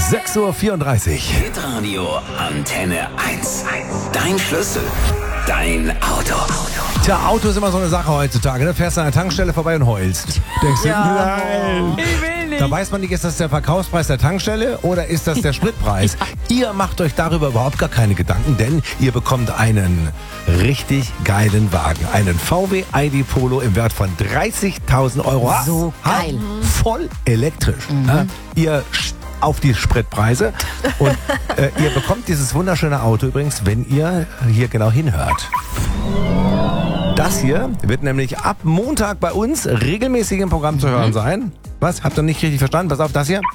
6:34 Uhr. Hitradio Antenne 1. Dein Schlüssel. Dein Auto. Tja, Auto ist immer so eine Sache heutzutage. Du fährst an der Tankstelle vorbei und heulst. Denkst du, nein. Ich will nicht. Da weiß man nicht, ist das der Verkaufspreis der Tankstelle oder ist das der Spritpreis? Ihr macht euch darüber überhaupt gar keine Gedanken, denn ihr bekommt einen richtig geilen Wagen. Einen VW ID Polo im Wert von 30.000 Euro. So geil. Voll elektrisch. Ihr auf die Spritpreise. Und ihr bekommt dieses wunderschöne Auto übrigens, wenn ihr hier genau hinhört. Das hier wird nämlich ab Montag bei uns regelmäßig im Programm zu hören sein. Was? Habt ihr nicht richtig verstanden? Pass auf, das hier.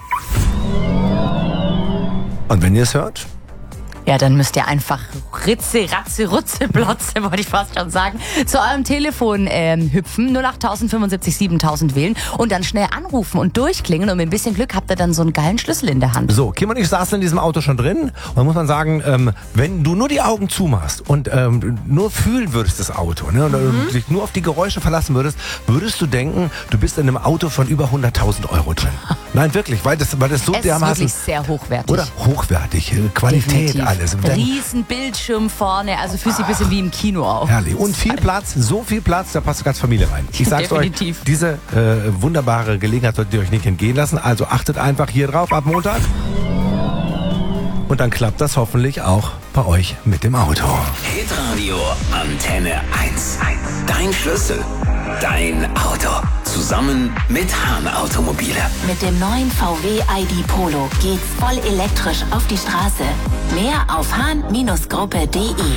Und wenn ihr es hört? Ja, dann müsst ihr einfach Ritze, Ratze, Rutze, Blotze, wollte ich fast schon sagen, zu eurem Telefon hüpfen, 08000 75 7000 wählen und dann schnell anrufen und durchklingeln und mit ein bisschen Glück habt ihr dann so einen geilen Schlüssel in der Hand. So, Kim und ich saßen in diesem Auto schon drin und da muss man sagen, wenn du nur die Augen zumachst und nur fühlen würdest das Auto, ne, und dich nur auf die Geräusche verlassen würdest, würdest du denken, du bist in einem Auto von über 100.000 Euro drin. Nein, wirklich, weil das so Es ist dermaßen... wirklich sehr hochwertig. Oder hochwertig, Qualität, Definitiv. alles. Und dann- Riesen Bildschirm vorne, also fühlt sich ein bisschen wie im Kino auf. Herrlich. Und viel Platz, so viel Platz, da passt die ganze Familie rein. Ich sag's Definitiv. euch, diese wunderbare Gelegenheit solltet ihr euch nicht entgehen lassen. Also achtet einfach hier drauf ab Montag. Und dann klappt das hoffentlich auch bei euch mit dem Auto. Hitradio Antenne 1. Dein Schlüssel. Dein Auto. Zusammen mit Hahn Automobile. Mit dem neuen VW ID Polo geht's voll elektrisch auf die Straße. Mehr auf hahn-gruppe.de